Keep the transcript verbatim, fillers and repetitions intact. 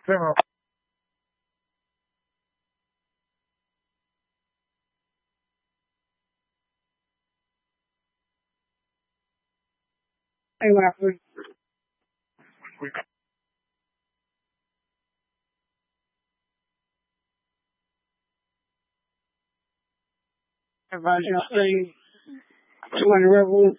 Zero. Hey, Lafley. Everybody else saying twenty rebel.